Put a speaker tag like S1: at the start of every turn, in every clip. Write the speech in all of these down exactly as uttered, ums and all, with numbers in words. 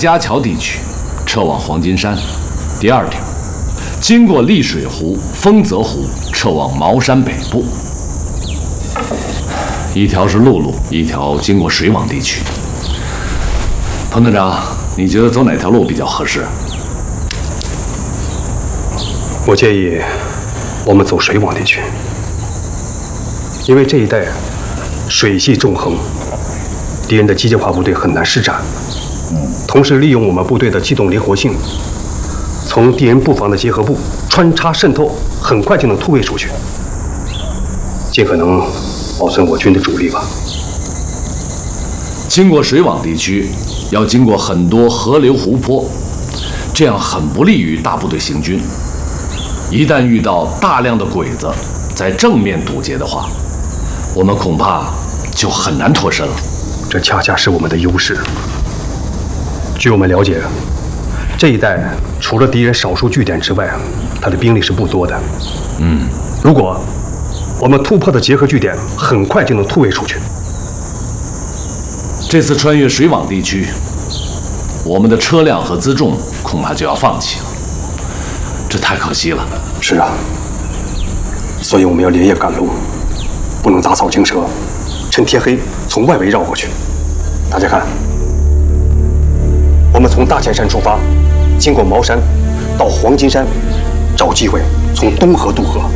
S1: 家桥地区，撤往黄金山；第二条，经过丽水湖、丰泽湖，撤往茅山北部。一条是陆路，一条经过水网地区。彭队长，你觉得走哪条路比较合适？
S2: 我建议我们走水网地区，因为这一带水系纵横，敌人的机械化部队很难施展。同时利用我们部队的机动灵活性，从敌人布防的结合部穿插渗透，很快就能突围出去，尽可能保存我军的主力吧。
S1: 经过水网地区，要经过很多河流湖泊，这样很不利于大部队行军。一旦遇到大量的鬼子在正面堵截的话，我们恐怕就很难脱身了。
S2: 这恰恰是我们的优势。据我们了解，这一带除了敌人少数据点之外，他的兵力是不多的。
S1: 嗯，
S2: 如果我们突破的结合据点，很快就能突围出去。
S1: 这次穿越水网地区，我们的车辆和辎重恐怕就要放弃了，这太可惜了。
S2: 是啊，所以我们要连夜赶路，不能打草惊蛇，趁天黑从外围绕过去。大家看，我们从大前山出发，经过茅山，到黄金山，找机会从东河渡河，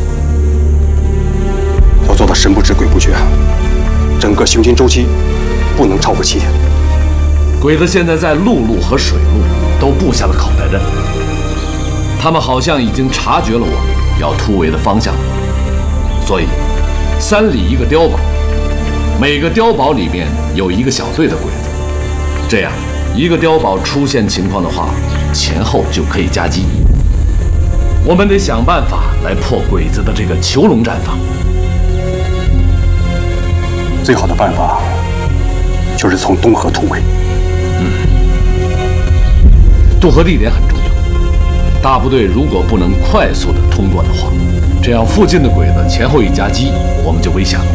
S2: 要做到神不知鬼不觉，整个行军周期不能超过七天。
S1: 鬼子现在在陆路和水路都布下了口袋阵，他们好像已经察觉了我们要突围的方向，所以三里一个碉堡，每个碉堡里面有一个小队的鬼子，这样一个碉堡出现情况的话，前后就可以夹击。我们得想办法来破鬼子的这个囚笼战法。
S2: 最好的办法就是从东河突围。
S1: 嗯，渡河地点很重要，大部队如果不能快速的通过的话，这样附近的鬼子前后一夹击，我们就危险了。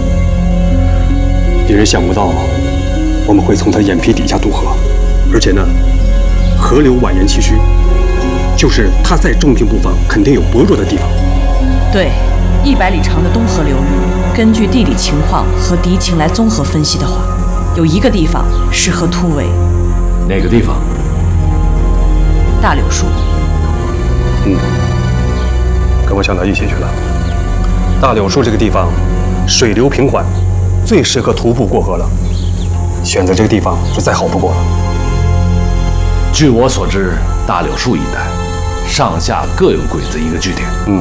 S2: 敌人想不到我们会从他眼皮底下渡河，而且呢，河流蜿蜒崎岖，就是他在重兵布防，肯定有薄弱的地方。
S3: 对，一百里长的东河流域，根据地理情况和敌情来综合分析的话，有一个地方适合突围。
S1: 哪个地方？
S3: 大柳树。
S2: 嗯，跟我想到一起去了。大柳树这个地方，水流平缓，最适合徒步过河了。选择这个地方是再好不过了。
S1: 据我所知，大柳树一带上下各有鬼子一个据点。
S2: 嗯，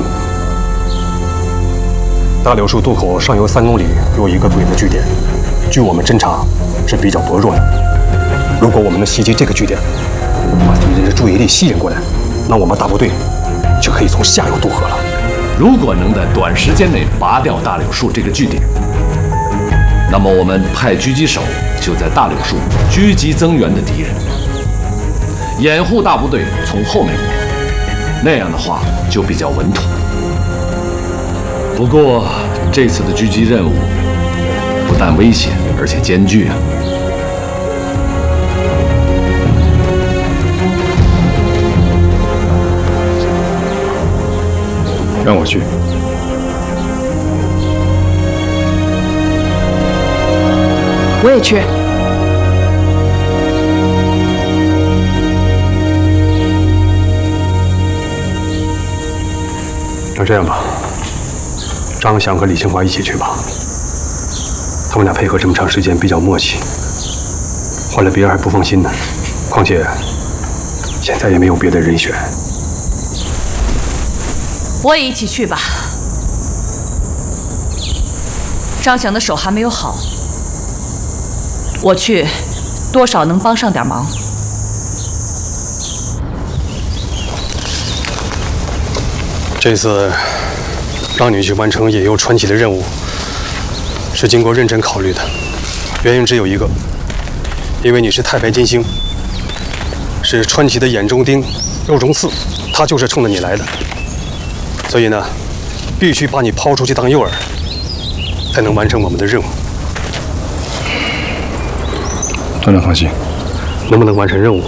S2: 大柳树渡口上游三公里有一个鬼子据点，据我们侦查是比较薄弱的。如果我们能袭击这个据点，把敌人的注意力吸引过来，那我们大部队就可以从下游渡河了。
S1: 如果能在短时间内拔掉大柳树这个据点，那么我们派狙击手就在大柳树狙击增援的敌人，掩护大部队从后面过来，那样的话就比较稳妥。不过这次的狙击任务不但危险，而且艰巨啊！
S2: 让我去。
S3: 我也去。
S2: 那这样吧，张翔和李清华一起去吧。他们俩配合这么长时间，比较默契。换了别人还不放心呢。况且现在也没有别的人选。
S3: 我也一起去吧。张翔的手还没有好，我去，多少能帮上点忙。
S2: 这次让你去完成野游传奇的任务，是经过认真考虑的，原因只有一个，因为你是太白金星，是传奇的眼中钉、肉中刺，他就是冲着你来的。所以呢，必须把你抛出去当诱饵，才能完成我们的任务。团长放心，能不能完成任务，